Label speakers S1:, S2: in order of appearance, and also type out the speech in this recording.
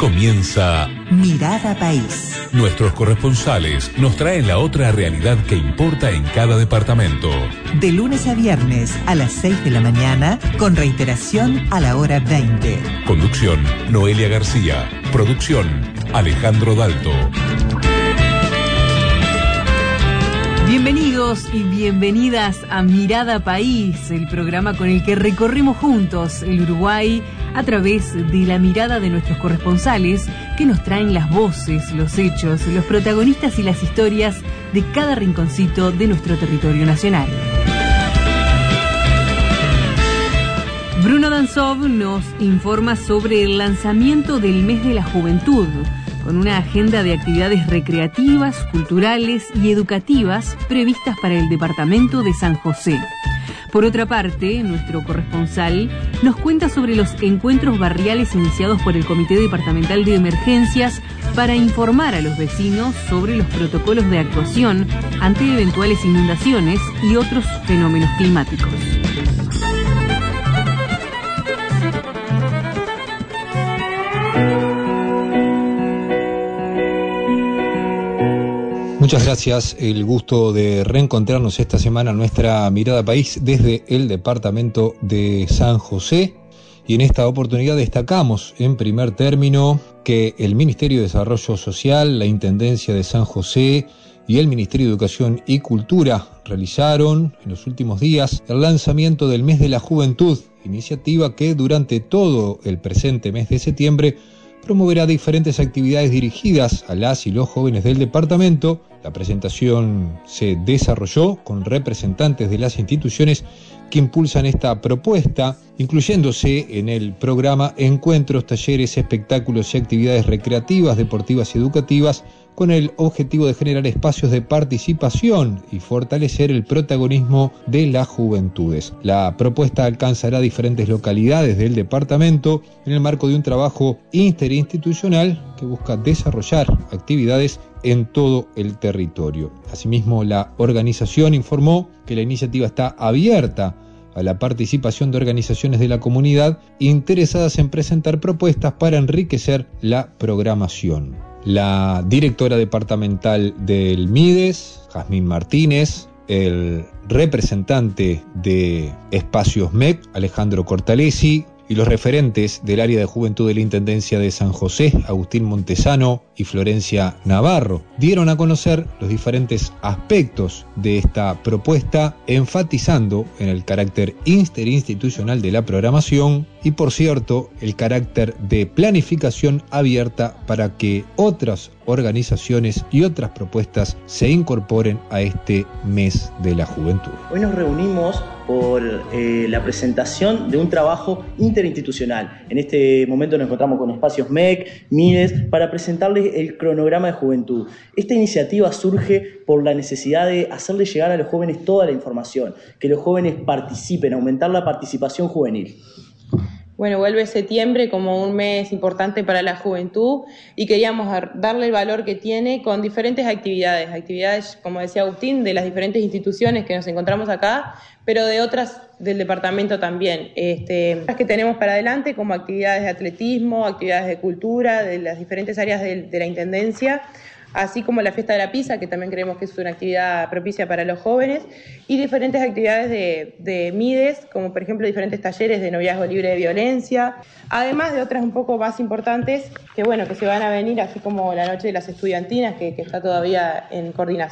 S1: comienza
S2: Mirada País.
S1: Nuestros corresponsales nos traen la otra realidad que importa en cada departamento.
S2: De lunes a viernes a las 6 de la mañana, con reiteración a la hora 20.
S1: Conducción, Noelia García. Producción, Alejandro Dalto.
S3: Bienvenidos y bienvenidas a Mirada País, el programa con el que recorremos juntos el Uruguay a través de la mirada de nuestros corresponsales que nos traen las voces, los hechos, los protagonistas y las historias de cada rinconcito de nuestro territorio nacional. Bruno Danzov nos informa sobre el lanzamiento del Mes de la Juventud, con una agenda de actividades recreativas, culturales y educativas previstas para el departamento de San José. Por otra parte, nuestro corresponsal nos cuenta sobre los encuentros barriales iniciados por el Comité Departamental de Emergencias para informar a los vecinos sobre los protocolos de actuación ante eventuales inundaciones y otros fenómenos climáticos.
S4: Muchas gracias, el gusto de reencontrarnos esta semana en nuestra Mirada País desde el departamento de San José, y en esta oportunidad destacamos en primer término que el Ministerio de Desarrollo Social, la Intendencia de San José y el Ministerio de Educación y Cultura realizaron en los últimos días el lanzamiento del Mes de la Juventud, iniciativa que durante todo el presente mes de septiembre promoverá diferentes actividades dirigidas a las y los jóvenes del departamento. La presentación se desarrolló con representantes de las instituciones que impulsan esta propuesta, incluyéndose en el programa encuentros, talleres, espectáculos y actividades recreativas, deportivas y educativas, con el objetivo de generar espacios de participación y fortalecer el protagonismo de las juventudes. La propuesta alcanzará diferentes localidades del departamento en el marco de un trabajo interinstitucional que busca desarrollar actividades en todo el territorio. Asimismo, la organización informó que la iniciativa está abierta a la participación de organizaciones de la comunidad interesadas en presentar propuestas para enriquecer la programación. La directora departamental del MIDES, Jazmín Martínez, el representante de Espacios MEC, Alejandro Cortalesi, y los referentes del área de juventud de la Intendencia de San José, Agustín Montesano y Florencia Navarro, dieron a conocer los diferentes aspectos de esta propuesta, enfatizando en el carácter interinstitucional de la programación y, por cierto, el carácter de planificación abierta para que otras organizaciones y otras propuestas se incorporen a este mes de la juventud.
S5: Hoy nos reunimos por la presentación de un trabajo interinstitucional. En este momento nos encontramos con Espacios MEC, MIDES, para presentarles el cronograma de juventud. Esta iniciativa surge por la necesidad de hacerle llegar a los jóvenes toda la información, que los jóvenes participen, aumentar la participación juvenil.
S6: Bueno, vuelve septiembre como un mes importante para la juventud y queríamos darle el valor que tiene con diferentes actividades, como decía Agustín, de las diferentes instituciones que nos encontramos acá, pero de otras del departamento también. Las que tenemos para adelante, como actividades de atletismo, actividades de cultura, de las diferentes áreas de la Intendencia, así como la fiesta de la pizza, que también creemos que es una actividad propicia para los jóvenes, y diferentes actividades de MIDES, como por ejemplo diferentes talleres de noviazgo libre de violencia, además de otras un poco más importantes que se van a venir, así como la noche de las estudiantinas, que está todavía en coordinación.